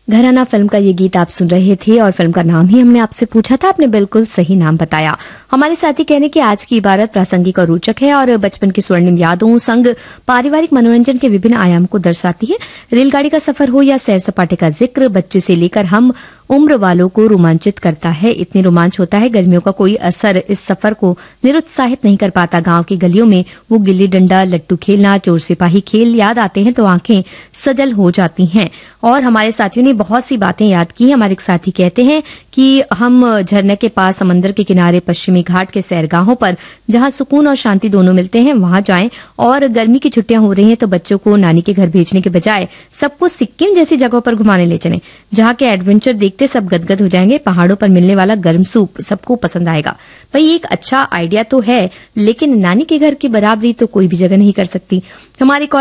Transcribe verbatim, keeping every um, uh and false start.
घराना फिल्म का ये गीत आप सुन रहे थे और फिल्म का नाम ही हमने आपसे पूछा था, आपने बिल्कुल सही नाम बताया। हमारे साथी कहने की आज की इबारत प्रासंगिक और रोचक है और बचपन की स्वर्णिम यादों संग पारिवारिक मनोरंजन के विभिन्न आयाम को दर्शाती है। रेलगाड़ी का सफर हो या सैर सपाटे का जिक्र, बच्चे से लेकर हम उम्र वालों को रोमांचित करता है। इतनी रोमांच होता है, गर्मियों का कोई असर इस सफर को निरुत्साहित नहीं कर पाता। गांव की गलियों में वो गिल्ली डंडा, लट्टू खेलना, चोर सिपाही खेल याद आते हैं तो आंखें सजल हो जाती हैं। और हमारे साथियों ने बहुत सी बातें याद की। हमारे एक साथी कहते हैं कि हम झरने के पास, समंदर के किनारे, पश्चिमी घाट के सैरगाहों पर जहां सुकून और शांति दोनों मिलते हैं वहां जाएं। और गर्मी की छुट्टियां हो रही हैं तो बच्चों को नानी के घर भेजने के बजाय सबको सिक्किम जैसी जगहों पर घुमाने ले चलें, जहां के एडवेंचर देखते सब गदगद हो जाएंगे। पहाड़ों पर मिलने वाला गर्म सूप सबको पसंद आएगा। भाई एक अच्छा आइडिया तो है, लेकिन नानी के घर की बराबरी तो कोई भी जगह नहीं कर सकती। हमारे